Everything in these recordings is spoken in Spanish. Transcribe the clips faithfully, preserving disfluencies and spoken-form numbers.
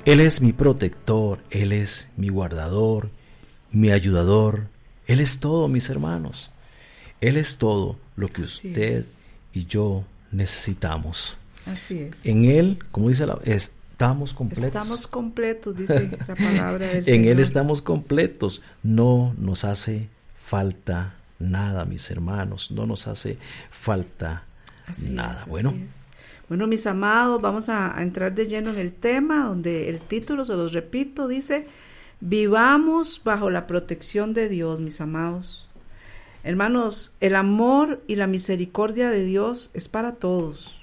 Él es mi protector, Él es mi guardador, mi ayudador. Él es todo, mis hermanos. Él es todo lo que Así usted es. y yo necesitamos. Así es. En Él, como dice la, estamos completos. Estamos completos, dice la palabra del En Señor. Él estamos completos. No nos hace falta nada, mis hermanos. No nos hace falta Así nada. es, Bueno. así es. Bueno, mis amados, vamos a, a entrar de lleno en el tema, donde el título, se los repito, dice: vivamos bajo la protección de Dios, mis amados. Hermanos, el amor y la misericordia de Dios es para todos.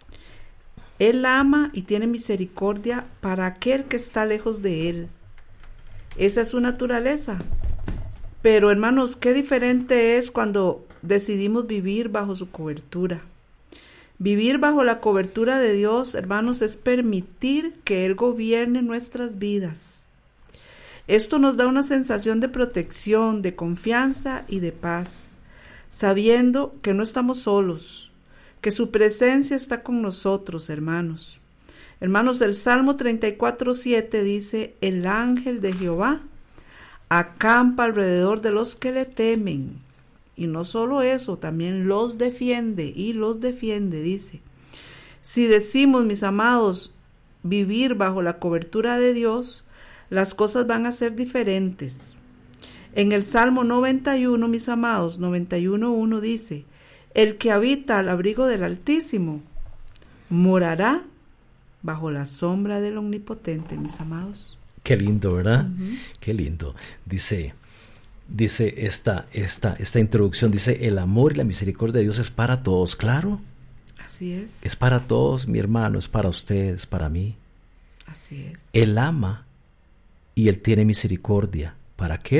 Él ama y tiene misericordia para aquel que está lejos de Él. Esa es su naturaleza. Pero, hermanos, qué diferente es cuando decidimos vivir bajo su cobertura. Vivir bajo la cobertura de Dios, hermanos, es permitir que Él gobierne nuestras vidas. Esto nos da una sensación de protección, de confianza y de paz, sabiendo que no estamos solos, que su presencia está con nosotros, hermanos. Hermanos, el Salmo treinta y cuatro, siete dice: el ángel de Jehová acampa alrededor de los que le temen. Y no solo eso, también los defiende y los defiende, dice. Si decimos, mis amados, vivir bajo la cobertura de Dios, las cosas van a ser diferentes. En el Salmo noventa y uno, mis amados, noventa y uno, uno dice: el que habita al abrigo del Altísimo morará bajo la sombra del Omnipotente, mis amados. Qué lindo, ¿verdad? Uh-huh. Qué lindo. Dice, dice esta, esta, esta introducción, dice: el amor y la misericordia de Dios es para todos. Claro. Así es. Es para todos, mi hermano, es para usted, es para mí. Así es. Él ama y Él tiene misericordia. ¿Para qué?